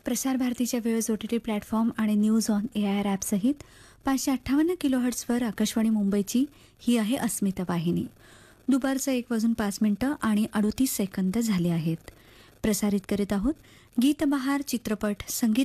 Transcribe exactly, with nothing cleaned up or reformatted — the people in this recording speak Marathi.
प्रसार भारतीच्या वेळेस ओ टी टी प्लॅटफॉर्म आणि news on A I R ॲपसहित पाचशे अठ्ठावन्न किलो हर्ट्सवर आकाशवाणी मुंबईची ही आहे अस्मिता वाहिनी. दुपारचं एक वाजून पाच मिनिटं आणि अडोतीस सेकंद झाले आहेत. प्रसारित करीत आहोत गीतबहार चित्रपट संगीत